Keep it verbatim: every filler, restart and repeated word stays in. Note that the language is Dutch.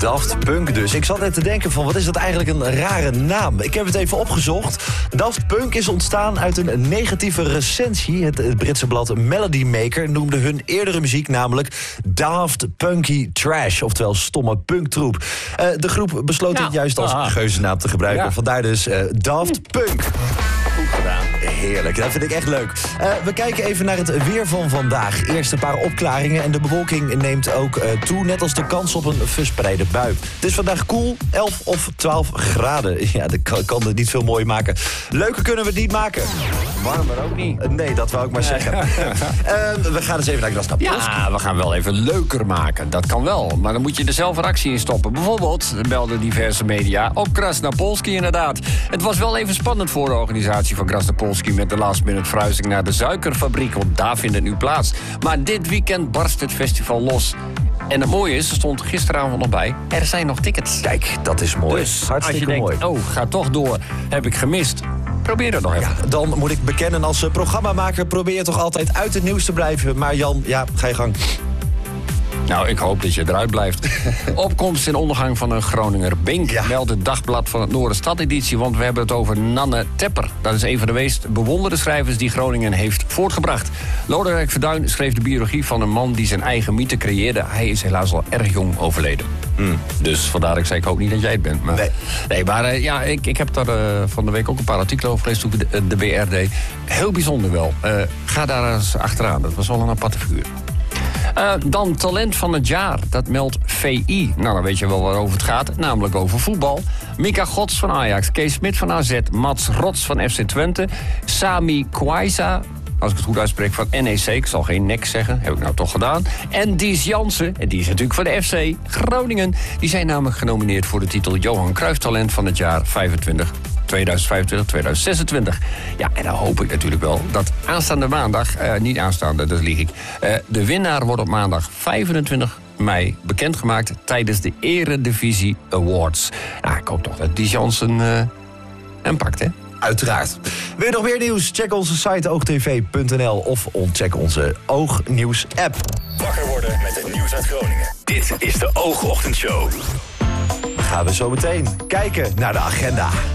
Daft Punk dus. Ik zat net te denken van, wat is dat eigenlijk een rare naam? Ik heb het even opgezocht. Daft Punk is ontstaan uit een negatieve recensie. Het, het Britse blad Melody Maker noemde hun eerdere muziek namelijk Daft Punky Trash. Oftewel stomme punktroep. Uh, de groep besloot ja. het juist als Aha. geuzennaam te gebruiken. Ja. Vandaar dus uh, Daft Punk. Goed gedaan. Heerlijk, dat vind ik echt leuk. Uh, we kijken even naar het weer van vandaag. Eerst een paar opklaringen en de bewolking neemt ook uh, toe... net als de kans op een verspreide bui. Het is vandaag koel, elf of twaalf graden. Ja, dat kan, kan het niet veel mooier maken. Leuker kunnen we het niet maken. Warmer ook niet. Uh, nee, dat wou ik maar zeggen. uh, we gaan eens even naar Krasnapolski. Ja, we gaan wel even leuker maken. Dat kan wel, maar dan moet je er zelf een actie in stoppen. Bijvoorbeeld, belden diverse media, op Krasnapolski inderdaad. Het was wel even spannend voor de organisatie van Krasnapolski... met de last minute verhuizing naar de suikerfabriek, want daar vindt het nu plaats. Maar dit weekend barst het festival los. En het mooie is, er stond gisteravond nog bij, er zijn nog tickets. Kijk, dat is mooi. Dus hartstikke als je denkt, mooi. oh, ga toch door, heb ik gemist. Probeer dat nog even. Ja, dan moet ik bekennen, als uh, programmamaker probeer je toch altijd uit het nieuws te blijven. Maar Jan, ja, ga je gang. Nou, ik hoop dat je eruit blijft. Opkomst en ondergang van een Groninger Bink. Ja. Meldt het Dagblad van het Noorden Stad-editie, want we hebben het over Nanne Tepper. Dat is een van de meest bewonderde schrijvers die Groningen heeft voortgebracht. Lodewijk Verduin schreef de biologie van een man die zijn eigen mythe creëerde. Hij is helaas al erg jong overleden. Mm. Dus vandaar dat ik zei, ik hoop niet dat jij het bent. Maar, nee. nee, maar uh, ja, ik, ik heb daar uh, van de week ook een paar artikelen over gelezen toen ik de, de B R deed. Heel bijzonder wel. Uh, ga daar eens achteraan. Dat was wel een aparte figuur. Uh, dan talent van het jaar, dat meldt V I. Nou, dan weet je wel waarover het gaat, namelijk over voetbal. Mika Gods van Ajax, Kees Smit van A Z, Mats Rots van F C Twente... Sami Kwaiza, als ik het goed uitspreek, van N E C. Ik zal geen nek zeggen, heb ik nou toch gedaan. En Dies Jansen, en die is natuurlijk van de F C Groningen. Die zijn namelijk genomineerd voor de titel Johan Cruijff Talent van het jaar vijfentwintig. tweeduizend vijfentwintig, tweeduizend zesentwintig. Ja, en dan hoop ik natuurlijk wel dat aanstaande maandag... Uh, niet aanstaande, dat lieg ik. Uh, de winnaar wordt op maandag vijfentwintig mei bekendgemaakt... tijdens de Eredivisie Awards. Nou, ik hoop toch dat die Jansen uh, hem pakt, hè? Uiteraard. Wil je nog meer nieuws? Check onze site oogtv punt n l of check onze Oognieuws-app. Wakker worden met het nieuws uit Groningen. Dit is de Oogochtendshow. Gaan we zo meteen kijken naar de agenda.